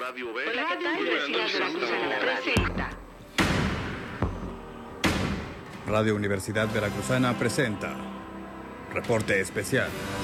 Radio B. Hola, ¿qué tal? Universidad Veracruzana presenta. Radio Universidad Veracruzana presenta Reporte Especial.